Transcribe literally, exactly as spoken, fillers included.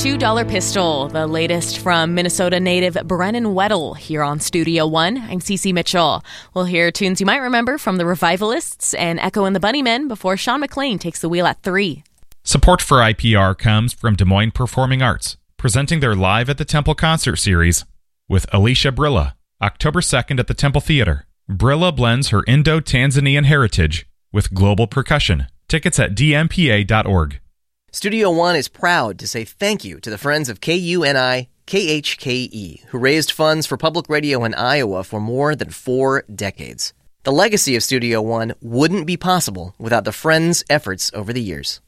two dollar Pistol, the latest from Minnesota native Brennan Weddle here on Studio One. I'm Cece Mitchell. We'll hear tunes you might remember from the Revivalists and Echo and the Bunnymen before Sean McLean takes the wheel at three. Support for I P R comes from Des Moines Performing Arts, presenting their Live at the Temple concert series with Alicia Brilla, October second at the Temple Theater. Brilla blends her Indo-Tanzanian heritage with global percussion. Tickets at d m p a dot org. Studio One is proud to say thank you to the friends of K U N I K H K E, who raised funds for public radio in Iowa for more than four decades. The legacy of Studio One wouldn't be possible without the friends' efforts over the years.